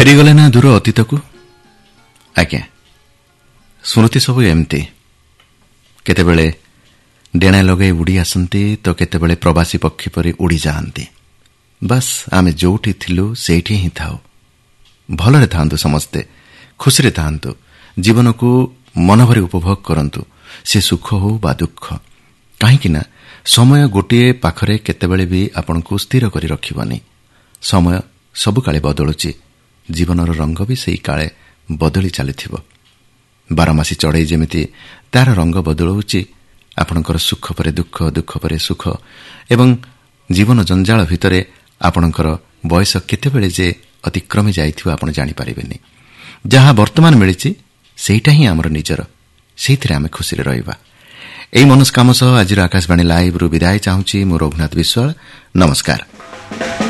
फेरीगले ना दूर अतीतकू आज्ञा स्मृति सब एमती केतेबेले डेणा लगे उड़ी आसती तो केतेबेले प्रवासी पक्षी परी उड़ी जाती। बस आमे जोठी थिलु सेठी ही थाओ। भलरे थांतु, समस्ते खुशी थांतु, जीवन को मनभरी उपभोग करंतु, से सुख हो बा दुख। कहीं समय गोटे पाखरे केतेबेले भी आपनकु स्थिर करी रखिबनी। समय सबु काले बदलुची, जीवनर रंग भी सही काले बदली चलीथिबो। बारमासी चढ़ई जेमिति तार रंग बदलुची, आपणकर सुख परे दुख, दुख परे सुख एवं जीवन जंजाल भितरे आपणकर बयस केतेबेले जे अतिक्रमी जाइथिबो आपण जानि पारिबेनी। जहा वर्तमान मिलिछि सेटा ही हमर निजर, सेथिरे आमे खुशी रे रहिबा। एई मनस्काम सह आज आकाशवाणी लाइव रु विदाय चाहूछि। मो रघुनाथ विश्वाल, नमस्कार।